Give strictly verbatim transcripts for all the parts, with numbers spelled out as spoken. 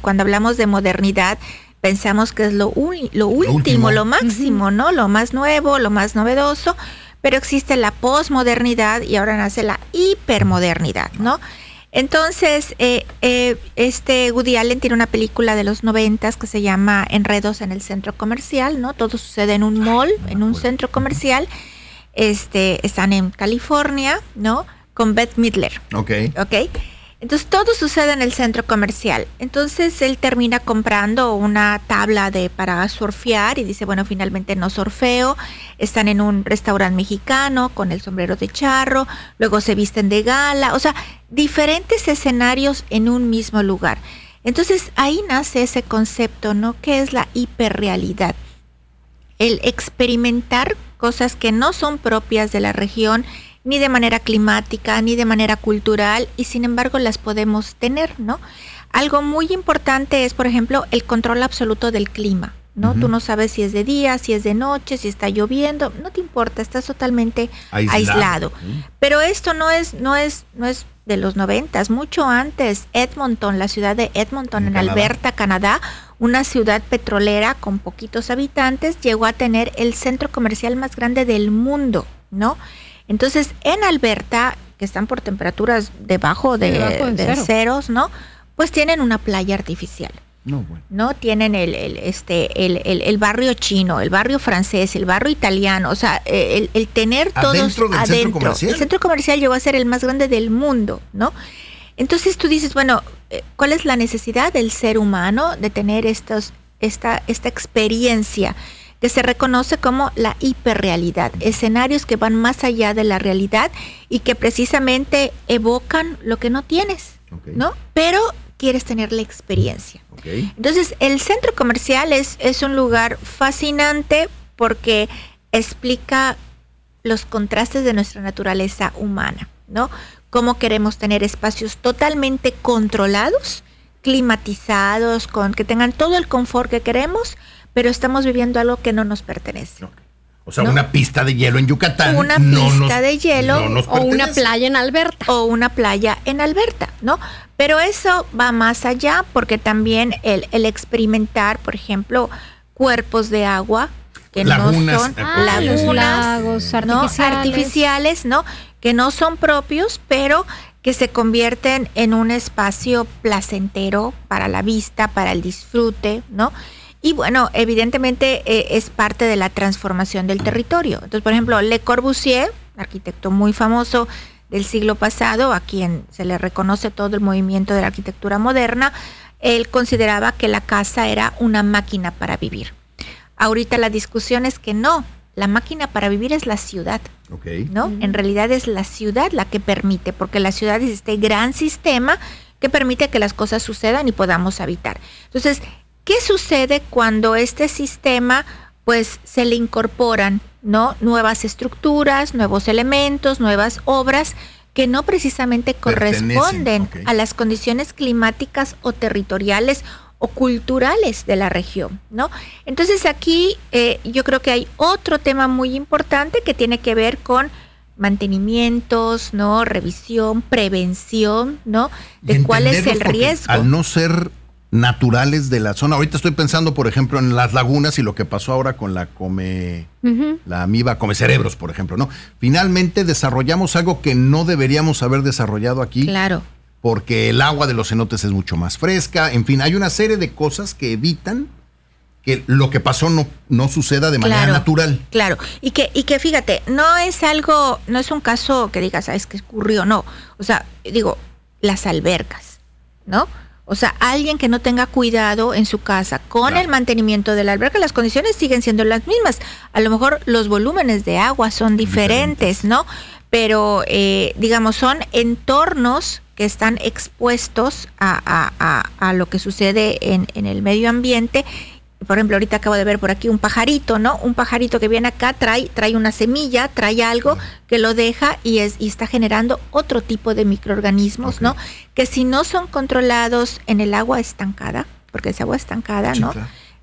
cuando hablamos de modernidad, pensamos que es lo, ul- lo, último, lo último, lo máximo, uh-huh. ¿no? Lo más nuevo, lo más novedoso, pero existe la posmodernidad y ahora nace la hipermodernidad, ¿no? Entonces, eh, eh, este Woody Allen tiene una película de los noventas que se llama Enredos en el Centro Comercial, ¿no? Todo sucede en un mall, en un centro comercial. Este, están en California, ¿no? Con Bette Midler. Ok. Ok. Entonces, todo sucede en el centro comercial. Entonces, él termina comprando una tabla de para surfear y dice, bueno, finalmente no surfeo. Están en un restaurante mexicano con el sombrero de charro, luego se visten de gala, o sea, diferentes escenarios en un mismo lugar. Entonces, ahí nace ese concepto, ¿no? ¿Qué es la hiperrealidad? El experimentar cosas que no son propias de la región, ni de manera climática, ni de manera cultural, y sin embargo las podemos tener, ¿no? Algo muy importante es, por ejemplo, el control absoluto del clima, ¿no? Uh-huh. Tú no sabes si es de día, si es de noche, si está lloviendo, no te importa, estás totalmente aislado. aislado. Uh-huh. Pero esto no es, no es, no es de los noventas, mucho antes. Edmonton, la ciudad de Edmonton, en, en Alberta, Canadá, una ciudad petrolera con poquitos habitantes, llegó a tener el centro comercial más grande del mundo, ¿no? Entonces, en Alberta, que están por temperaturas debajo de, debajo de, de cero. ceros, ¿no? Pues tienen una playa artificial. No, bueno. ¿No? Tienen el, el, este, el, el, el barrio chino, el barrio francés, el barrio italiano, o sea, el, el tener todos ¿Adentro del adentro. Centro comercial? El centro comercial llegó a ser el más grande del mundo, ¿no? Entonces tú dices, bueno, ¿cuál es la necesidad del ser humano de tener estos, esta, esta experiencia que se reconoce como la hiperrealidad, escenarios que van más allá de la realidad y que precisamente evocan lo que no tienes, okay. ¿no? Pero quieres tener la experiencia. Okay. Entonces, el centro comercial es, es un lugar fascinante porque explica los contrastes de nuestra naturaleza humana, ¿no? Cómo queremos tener espacios totalmente controlados, climatizados, con que tengan todo el confort que queremos, pero estamos viviendo algo que no nos pertenece. Okay. O sea, ¿no? Una pista de hielo en Yucatán. Una no pista nos, de hielo. No o una playa en Alberta. O una playa en Alberta, ¿no? Pero eso va más allá porque también el, el experimentar, por ejemplo, cuerpos de agua que lagunas, no son ah, lagunas, lagos ¿no? artificiales. artificiales, ¿no? Que no son propios, pero que se convierten en un espacio placentero para la vista, para el disfrute, ¿no? Y bueno, evidentemente eh, es parte de la transformación del territorio. Entonces, por ejemplo, Le Corbusier, arquitecto muy famoso del siglo pasado, a quien se le reconoce todo el movimiento de la arquitectura moderna, él consideraba que la casa era una máquina para vivir. Ahorita la discusión es que no, la máquina para vivir es la ciudad, okay. ¿no? Mm. En realidad es la ciudad la que permite, porque la ciudad es este gran sistema que permite que las cosas sucedan y podamos habitar. Entonces, ¿qué sucede cuando este sistema, pues, se le incorporan, ¿no? Nuevas estructuras, nuevos elementos, nuevas obras que no precisamente corresponden okay. a las condiciones climáticas o territoriales o culturales de la región, ¿no? Entonces aquí eh, yo creo que hay otro tema muy importante que tiene que ver con mantenimientos, ¿no? Revisión, prevención, ¿no? De cuál es el riesgo. Al no ser naturales de la zona. Ahorita estoy pensando, por ejemplo, en las lagunas y lo que pasó ahora con la come, uh-huh. la amiba come cerebros, por ejemplo, ¿no? Finalmente desarrollamos algo que no deberíamos haber desarrollado aquí. Claro. Porque el agua de los cenotes es mucho más fresca. En fin, hay una serie de cosas que evitan que lo que pasó no, no suceda de manera claro, natural. Claro, y que, y que fíjate, no es algo, no es un caso que digas, ¿sabes qué ocurrió? No, o sea, digo, las albercas, ¿no? O sea, alguien que no tenga cuidado en su casa con claro. el mantenimiento de la alberca, las condiciones siguen siendo las mismas. A lo mejor los volúmenes de agua son diferentes, diferentes. ¿no? Pero, eh, digamos, son entornos que están expuestos a, a, a, a lo que sucede en, en el medio ambiente. Por ejemplo, ahorita acabo de ver por aquí un pajarito, ¿no? Un pajarito que viene acá, trae, trae una semilla, trae algo que lo deja y, es, y está generando otro tipo de microorganismos, okay. ¿no? Que si no son controlados en el agua estancada, porque es agua estancada, sí, ¿no? Claro.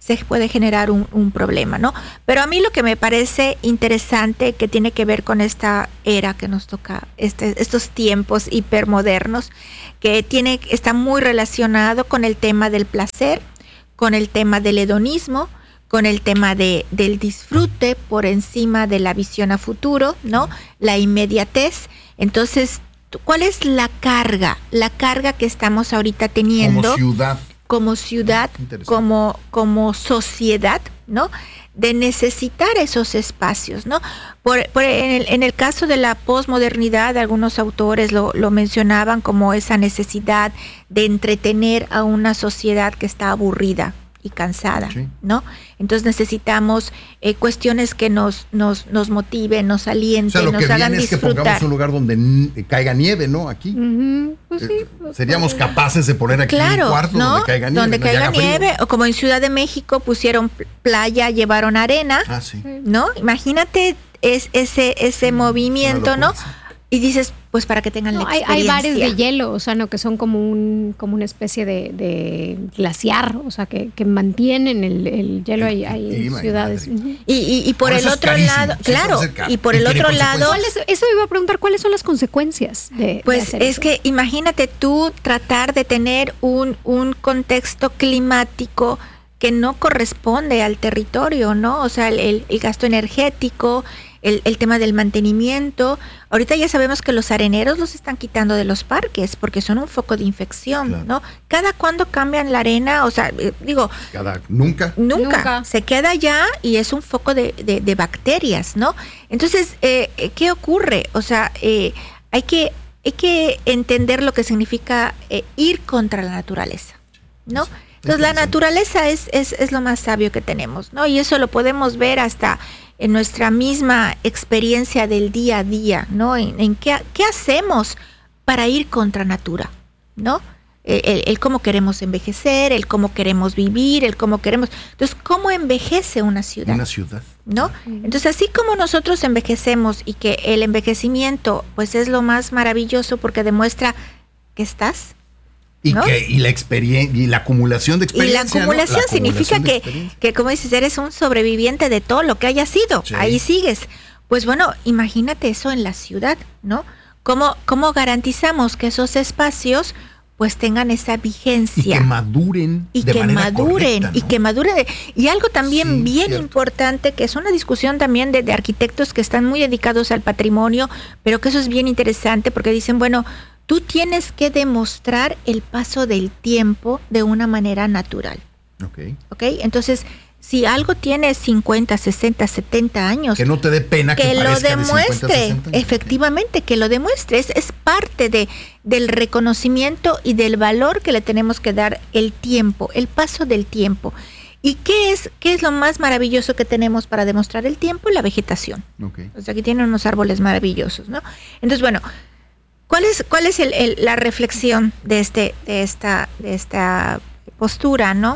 se puede generar un, un problema, ¿no? Pero a mí lo que me parece interesante que tiene que ver con esta era que nos toca, este, estos tiempos hipermodernos, que tiene, está muy relacionado con el tema del placer, con el tema del hedonismo, con el tema de, del disfrute por encima de la visión a futuro, ¿no? La inmediatez. Entonces, ¿cuál es la carga? La carga que estamos ahorita teniendo. Como ciudad. como ciudad, como, como sociedad, ¿no? De necesitar esos espacios, ¿no? Por, por en, el, en el caso de la posmodernidad, algunos autores lo, lo mencionaban como esa necesidad de entretener a una sociedad que está aburrida y cansada, sí. ¿no? Entonces necesitamos eh, cuestiones que nos, nos, nos motiven, nos alienten, o sea, lo nos que hagan viene disfrutar. Es que pongamos un lugar donde n- caiga nieve, ¿no? Aquí. Uh-huh. Pues sí, eh, seríamos capaces de poner aquí claro, un cuarto ¿no? donde caiga nieve. Donde ¿no? caiga nieve, o como en Ciudad de México pusieron playa, llevaron arena, ah, sí. ¿no? Imagínate es, ese, ese mm, movimiento, ¿no? Sí. Y dices, pues para que tengan no, la hay, experiencia. hay bares de hielo, o sea, no que son como un como una especie de, de glaciar, o sea, que, que mantienen el, el hielo. Hay, hay y, ciudades. Y, y, y por Ahora el otro lado, sí, claro, y por el otro lado... ¿Cuáles, eso iba a preguntar, ¿cuáles son las consecuencias de Pues de es eso? que imagínate tú tratar de tener un, un contexto climático que no corresponde al territorio, ¿no? O sea, el, el gasto energético... El, el tema del mantenimiento. Ahorita ya sabemos que los areneros los están quitando de los parques porque son un foco de infección, claro. ¿no? Cada cuándo cambian la arena, o sea, eh, digo... Cada, ¿nunca? nunca. Nunca. Se queda ya y es un foco de, de, de bacterias, ¿no? Entonces, eh, ¿qué ocurre? O sea, eh, hay que, hay que entender lo que significa eh, ir contra la naturaleza, ¿no? Sí. Entonces, la naturaleza es, es, es lo más sabio que tenemos, ¿no? Y eso lo podemos ver hasta en nuestra misma experiencia del día a día, ¿no? En, en qué, qué hacemos para ir contra natura, ¿no? El, el, el cómo queremos envejecer, el cómo queremos vivir, el cómo queremos... Entonces, ¿cómo envejece una ciudad? Una ciudad. ¿No? Entonces, así como nosotros envejecemos y que el envejecimiento, pues es lo más maravilloso porque demuestra que estás... Y, ¿no? que, y la experiencia y la acumulación de experiencia. Y la acumulación, ¿no? la significa acumulación que, que, como dices, eres un sobreviviente de todo lo que haya sido. Sí. Ahí sigues. Pues bueno, imagínate eso en la ciudad, ¿no? ¿Cómo, cómo garantizamos que esos espacios pues tengan esa vigencia? Y que maduren y de que manera maduren, correcta, ¿no? Y que maduren. De, y algo también sí, bien cierto. importante, que es una discusión también de, de arquitectos que están muy dedicados al patrimonio, pero que eso es bien interesante porque dicen, bueno, tú tienes que demostrar el paso del tiempo de una manera natural. Okay. ¿Ok? Entonces, si algo tiene cincuenta, sesenta, setenta años... Que no te dé pena que, que lo demuestre, de cincuenta, sesenta años. Efectivamente, que lo demuestre. Es, es parte de, del reconocimiento y del valor que le tenemos que dar el tiempo, el paso del tiempo. ¿Y qué es, qué es lo más maravilloso que tenemos para demostrar el tiempo? La vegetación. Okay. O sea, aquí tienen unos árboles maravillosos, ¿no? Entonces, bueno... ¿Cuál es, cuál es el, el, la reflexión de, este, de, esta, de esta postura, ¿no?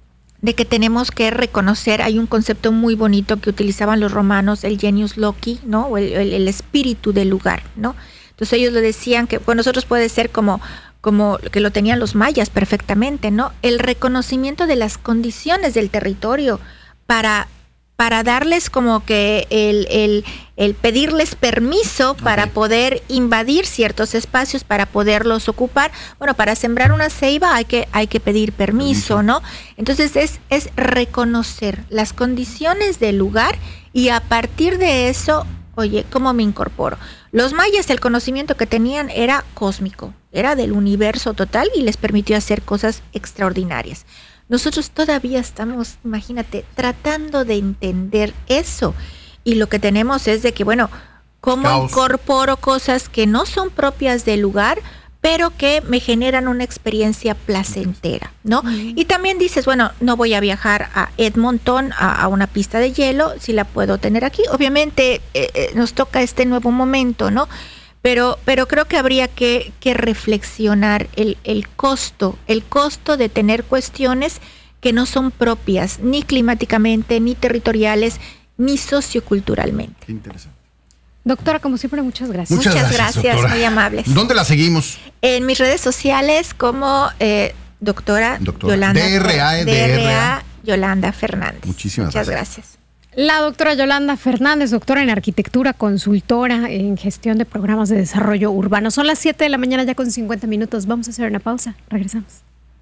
De que tenemos que reconocer, hay un concepto muy bonito que utilizaban los romanos, el genius loci, ¿no? O el, el, el espíritu del lugar, ¿no? Entonces ellos lo decían que con nosotros puede ser como, como que lo tenían los mayas perfectamente, ¿no? El reconocimiento de las condiciones del territorio para... para darles como que el, el, el pedirles permiso okay. para poder invadir ciertos espacios, para poderlos ocupar. Bueno, para sembrar una ceiba hay que, hay que pedir permiso, permiso. ¿no? Entonces es, es reconocer las condiciones del lugar y a partir de eso, oye, ¿cómo me incorporo? Los mayas, el conocimiento que tenían era cósmico, era del universo total y les permitió hacer cosas extraordinarias. Nosotros todavía estamos, imagínate, tratando de entender eso. Y lo que tenemos es de que, bueno, ¿cómo Caos. incorporo cosas que no son propias del lugar, pero que me generan una experiencia placentera, ¿no? Uh-huh. Y también dices, bueno, no voy a viajar a Edmonton, a, a una pista de hielo, si la puedo tener aquí. Obviamente eh, eh, nos toca este nuevo momento, ¿no? Pero, pero creo que habría que, que reflexionar el, el costo, el costo de tener cuestiones que no son propias, ni climáticamente, ni territoriales, ni socioculturalmente. Qué interesante. Doctora, como siempre, muchas gracias. Muchas, muchas gracias, gracias muy amables. ¿Dónde la seguimos? En mis redes sociales como eh, doctora, doctora Yolanda D R A, D R A Yolanda Fernández. Muchísimas Muchas gracias. gracias. La doctora Yolanda Fernández, doctora en arquitectura, consultora en gestión de programas de desarrollo urbano. Son las siete de la mañana ya con cincuenta minutos. Vamos a hacer una pausa. Regresamos.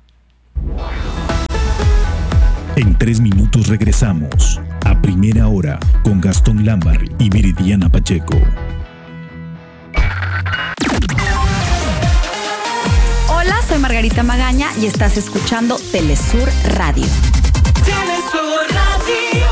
En tres minutos regresamos a Primera Hora con Gastón Lambarri y Viridiana Pacheco. Hola, soy Margarita Magaña y estás escuchando Telesur Radio. Telesur Radio.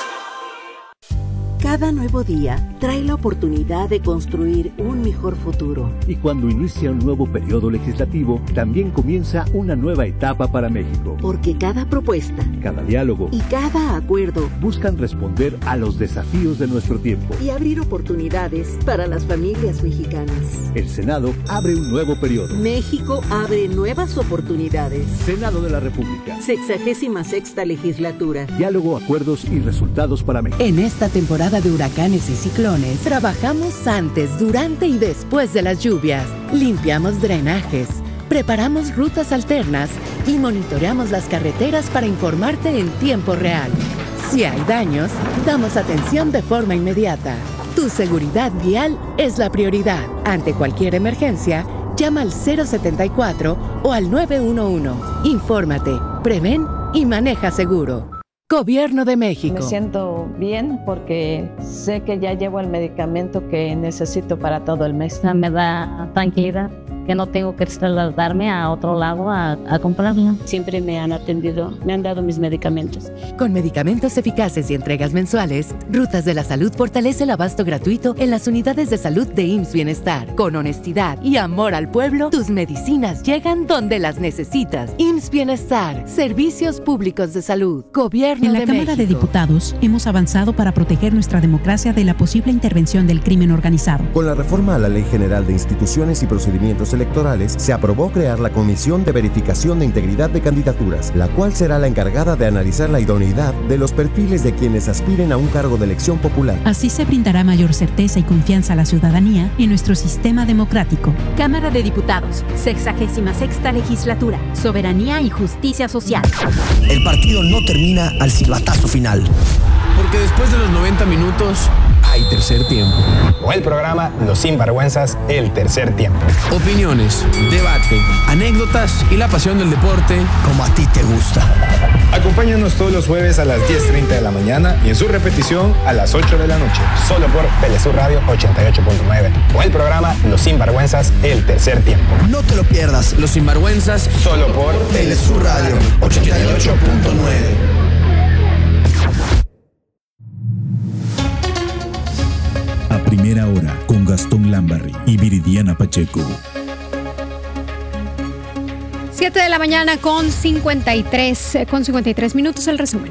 Cada nuevo día trae la oportunidad de construir un mejor futuro. Y cuando inicia un nuevo periodo legislativo, también comienza una nueva etapa para México. Porque cada propuesta, cada diálogo y cada acuerdo buscan responder a los desafíos de nuestro tiempo y abrir oportunidades para las familias mexicanas. El Senado abre un nuevo periodo. México abre nuevas oportunidades. Senado de la República. Sexagésima sexta legislatura. Diálogo, acuerdos y resultados para México. En esta temporada de huracanes y ciclones, trabajamos antes, durante y después de las lluvias. Limpiamos drenajes, preparamos rutas alternas y monitoreamos las carreteras para informarte en tiempo real. Si hay daños, damos atención de forma inmediata. Tu seguridad vial es la prioridad. Ante cualquier emergencia, llama al cero setenta y cuatro o al nueve uno uno. Infórmate, prevén y maneja seguro. Gobierno de México. Me siento bien porque sé que ya llevo el medicamento que necesito para todo el mes. Me da tranquilidad que no tengo que trasladarme a otro lado a, a comprarlo. Siempre me han atendido, me han dado mis medicamentos. Con medicamentos eficaces y entregas mensuales, Rutas de la Salud fortalece el abasto gratuito en las unidades de salud de I M S S Bienestar. Con honestidad y amor al pueblo, tus medicinas llegan donde las necesitas. I M S S Bienestar, Servicios Públicos de Salud, Gobierno de México. En la Cámara de Diputados hemos avanzado para proteger nuestra democracia de la posible intervención del crimen organizado. Con la reforma a la Ley General de Instituciones y Procedimientos Electorales, se aprobó crear la Comisión de Verificación de Integridad de Candidaturas, la cual será la encargada de analizar la idoneidad de los perfiles de quienes aspiren a un cargo de elección popular. Así se brindará mayor certeza y confianza a la ciudadanía en nuestro sistema democrático. Cámara de Diputados, sexagésima sexta legislatura, soberanía y justicia social. El partido no termina al silbatazo final. Porque después de los noventa minutos hay tercer tiempo. O el programa Los Sinvergüenzas, el tercer tiempo. Opiniones, debate, anécdotas y la pasión del deporte como a ti te gusta. Acompáñanos todos los jueves a las diez treinta de la mañana y en su repetición a las ocho de la noche. Solo por Telesur Radio ochenta y ocho punto nueve. O el programa Los Sinvergüenzas, el tercer tiempo. No te lo pierdas. Los Sinvergüenzas, solo por Telesur Radio ochenta y ocho punto nueve. Primera Hora con Gastón Lambarri y Viridiana Pacheco. siete de la mañana con cincuenta y tres, con cincuenta y tres minutos el resumen.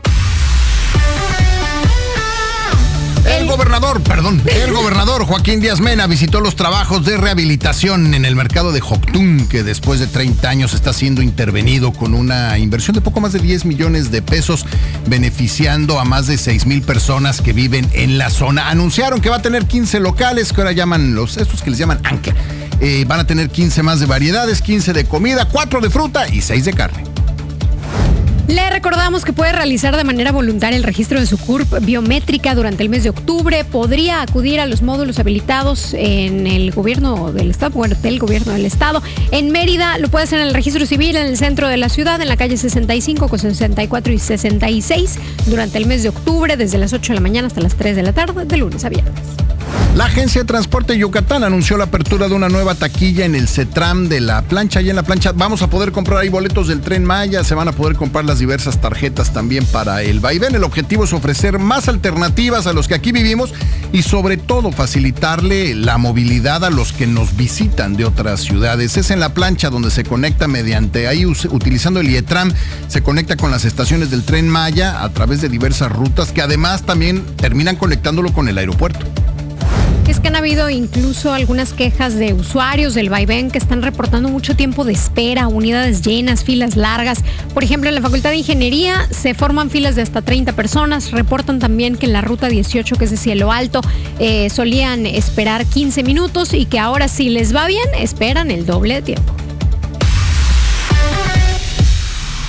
El gobernador, perdón, el gobernador Joaquín Díaz Mena visitó los trabajos de rehabilitación en el mercado de Joctún, que después de treinta años está siendo intervenido con una inversión de poco más de diez millones de pesos, beneficiando a más de seis mil personas que viven en la zona. Anunciaron que va a tener quince locales, que ahora llaman los, estos que les llaman Anker. Eh, van a tener quince más de variedades, quince de comida, cuatro de fruta y seis de carne. Le recordamos que puede realizar de manera voluntaria el registro de su C U R P biométrica durante el mes de octubre. Podría acudir a los módulos habilitados en el gobierno del estado, bueno, del gobierno del estado. En Mérida lo puede hacer en el registro civil en el centro de la ciudad, en la calle sesenta y cinco con sesenta y cuatro y sesenta y seis, durante el mes de octubre, desde las ocho de la mañana hasta las tres de la tarde, de lunes a viernes. La Agencia de Transporte de Yucatán anunció la apertura de una nueva taquilla en el CETRAM de la plancha. Y en la plancha vamos a poder comprar ahí boletos del Tren Maya, se van a poder comprar las diversas tarjetas también para el vaivén. El objetivo es ofrecer más alternativas a los que aquí vivimos y sobre todo facilitarle la movilidad a los que nos visitan de otras ciudades. Es en la plancha donde se conecta mediante ahí, utilizando el IETRAM, se conecta con las estaciones del Tren Maya a través de diversas rutas que además también terminan conectándolo con el aeropuerto. Es que han habido incluso algunas quejas de usuarios del vaivén que están reportando mucho tiempo de espera, unidades llenas, filas largas. Por ejemplo, en la Facultad de Ingeniería se forman filas de hasta treinta personas. Reportan también que en la ruta dieciocho, que es de Cielo Alto, eh, solían esperar quince minutos y que ahora, si les va bien, esperan el doble de tiempo.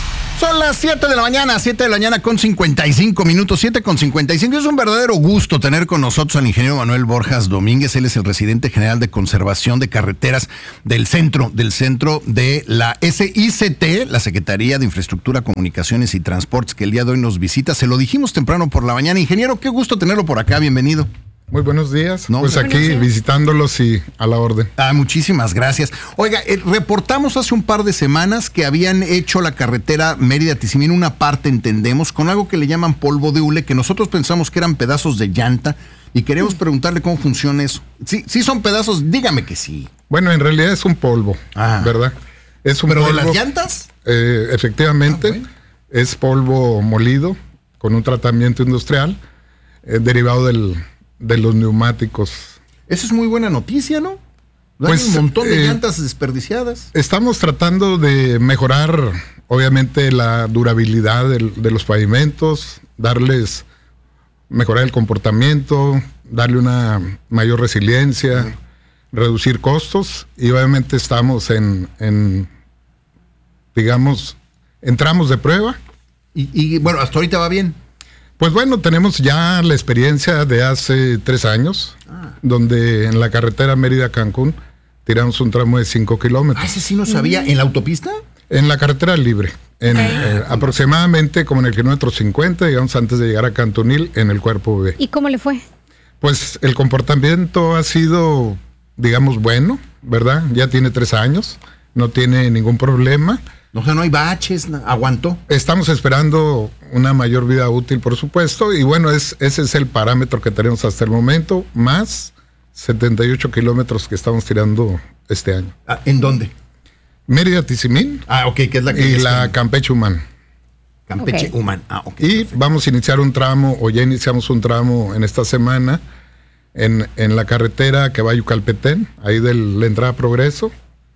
son las siete de la mañana, siete de la mañana con cincuenta y cinco minutos, siete con cincuenta y cinco. Es un verdadero gusto tener con nosotros al ingeniero Manuel Borjas Domínguez. Él es el residente general de conservación de carreteras del centro, del centro de la S I C T, la Secretaría de Infraestructura, Comunicaciones y Transportes, que el día de hoy nos visita. Se lo dijimos temprano por la mañana. Ingeniero, qué gusto tenerlo por acá, bienvenido. Muy buenos días, no, pues aquí días. visitándolos y a la orden. Ah, muchísimas gracias. Oiga, eh, reportamos hace un par de semanas que habían hecho la carretera Mérida-Tizimín, una parte, entendemos, con algo que le llaman polvo de hule, que nosotros pensamos que eran pedazos de llanta, y queremos preguntarle cómo funciona eso. Sí, sí son pedazos, dígame que sí. Bueno, en realidad es un polvo, ah. ¿verdad? Es un ¿Pero polvo, de las llantas? Eh, efectivamente, ah, bueno. Es polvo molido con un tratamiento industrial eh, derivado del... de los neumáticos. Eso es muy buena noticia, ¿no? Hay pues, un montón de eh, llantas desperdiciadas. Estamos tratando de mejorar, obviamente, la durabilidad del, de los pavimentos, darles, mejorar el comportamiento, darle una mayor resiliencia, uh-huh. reducir costos, y obviamente estamos en, en digamos, entramos de prueba. Y, y bueno, hasta ahorita va bien. Pues bueno, tenemos ya la experiencia de hace tres años, ah. donde en la carretera Mérida-Cancún tiramos un tramo de cinco kilómetros. Ah, ese sí no sabía. ¿En la autopista? En la carretera libre, en okay. eh, aproximadamente como en el kilómetro cincuenta, digamos, antes de llegar a Cantunil, en el cuerpo B. ¿Y cómo le fue? Pues el comportamiento ha sido, digamos, bueno, ¿verdad? Ya tiene tres años, no tiene ningún problema. O sea, no hay baches, aguantó. Estamos esperando una mayor vida útil, por supuesto, y bueno, es, ese es el parámetro que tenemos hasta el momento, más setenta y ocho kilómetros que estamos tirando este año. Ah, ¿en dónde? Mérida-Tizimín. Ah, ok, que es la que... Y la Campeche-Humán. Campeche-Humán, okay. ah, ok. Y perfecto. Vamos a iniciar un tramo, o ya iniciamos un tramo en esta semana, en, en la carretera que va a Yucalpetén, ahí de la entrada a Progreso,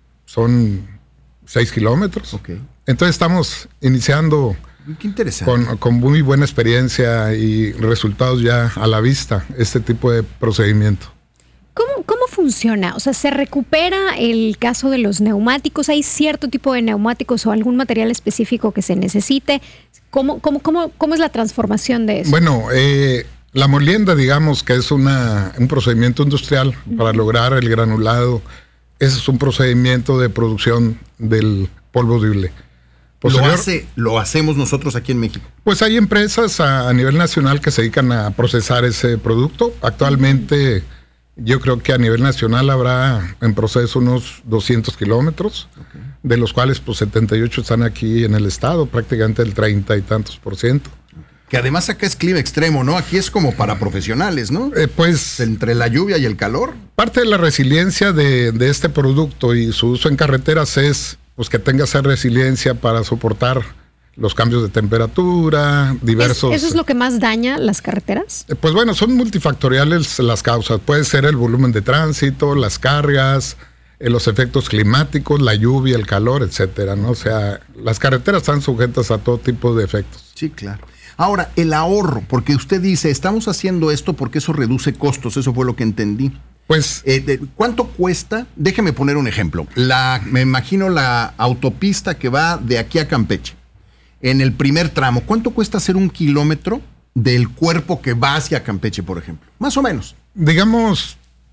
son... seis kilómetros. Okay. Entonces estamos iniciando Qué interesante. Con, con muy buena experiencia y resultados ya a la vista, este tipo de procedimiento. ¿Cómo, cómo funciona? O sea, ¿se recupera el caso de los neumáticos? ¿Hay cierto tipo de neumáticos o algún material específico que se necesite? ¿Cómo, cómo, cómo, cómo es la transformación de eso? Bueno, eh, la molienda, digamos que es una, un procedimiento industrial uh-huh. para lograr el granulado. Ese es un procedimiento de producción del polvo de hule. Posterior, ¿Lo, hace, ¿Lo hacemos nosotros aquí en México? Pues hay empresas a, a nivel nacional que se dedican a procesar ese producto. Actualmente uh-huh. yo creo que a nivel nacional habrá en proceso unos doscientos kilómetros, okay. de los cuales pues setenta y ocho están aquí en el estado, prácticamente el treinta y tantos por ciento. Que además acá es clima extremo, ¿no? Aquí es como para profesionales, ¿no? Eh, pues... Entre la lluvia y el calor. Parte de la resiliencia de, de este producto y su uso en carreteras es pues que tenga esa resiliencia para soportar los cambios de temperatura, diversos... ¿Eso es lo que más daña las carreteras? Eh, pues bueno, son multifactoriales las causas. Puede ser el volumen de tránsito, las cargas, eh, los efectos climáticos, la lluvia, el calor, etcétera, ¿no? O sea, las carreteras están sujetas a todo tipo de efectos. Sí, claro. Ahora, el ahorro, porque usted dice, estamos haciendo esto porque eso reduce costos, eso fue lo que entendí. Pues, eh, de, ¿cuánto cuesta? Déjeme poner un ejemplo. La, me imagino la autopista que va de aquí a Campeche, en el primer tramo, ¿cuánto cuesta hacer un kilómetro del cuerpo que va hacia Campeche, por ejemplo? Más o menos. Digamos,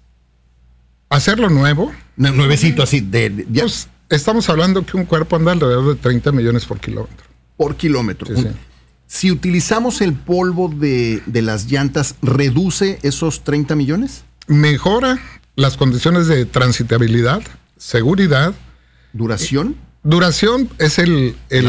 hacerlo nuevo. Nuevecito, así. De, de ya. Pues, estamos hablando que un cuerpo anda alrededor de treinta millones por kilómetro. Por kilómetro. Sí, sí. Si utilizamos el polvo de, de las llantas, ¿reduce esos treinta millones? Mejora las condiciones de transitabilidad, seguridad. ¿Duración? Duración es el, el